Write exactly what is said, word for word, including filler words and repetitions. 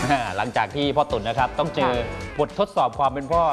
หลังจากที่พ่อตุ่นนะครับต้องเจอบททดสอบความเป็นพ่อ